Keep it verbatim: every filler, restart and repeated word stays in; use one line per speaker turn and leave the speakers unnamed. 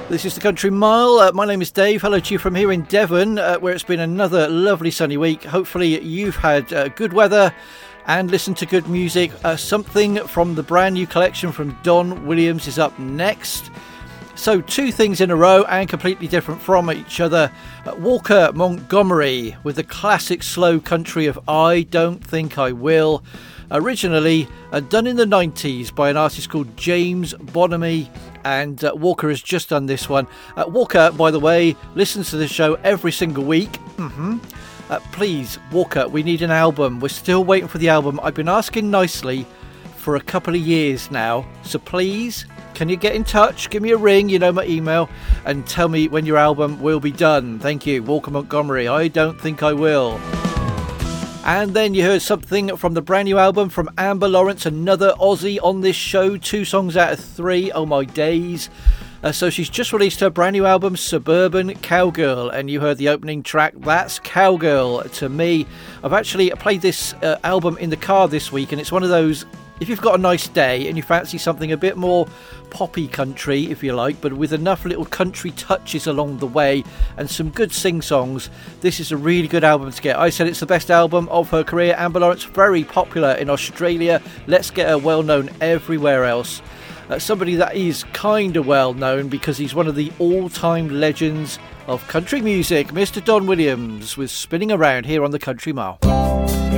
This is the Country Mile. Uh, my name is Dave. Hello to you from here in Devon, uh, where it's been another lovely sunny week. Hopefully you've had uh, good weather and listened to good music. Uh, something from the brand new collection from Don Williams is up next. So two things in a row and completely different from each other. Uh, Walker Montgomery with the classic slow country of I Don't Think I Will. Originally uh, done in the nineties by an artist called James Bonamy, and uh, Walker has just done this one. Uh, Walker, by the way, listens to the show every single week. Mm-hmm. Uh, please, Walker, we need an album. We're still waiting for the album. I've been asking nicely for a couple of years now, so please, can you get in touch? Give me a ring, you know my email, and tell me when your album will be done. Thank you, Walker Montgomery. I Don't Think I Will. And then you heard something from the brand new album from Amber Lawrence, another Aussie on this show. Two songs out of three. Oh my days. Uh, so she's just released her brand new album, Suburban Cowgirl, and you heard the opening track. That's Cowgirl to me. I've actually played this uh, album in the car this week, and it's one of those, if you've got a nice day and you fancy something a bit more poppy country, if you like, but with enough little country touches along the way and some good sing-songs, this is a really good album to get. I said it's the best album of her career. Amber Lawrence, very popular in Australia. Let's get her well-known everywhere else. Uh, somebody that is kind of well-known because he's one of the all-time legends of country music, Mister Don Williams, with Spinning Around here on the Country Mile.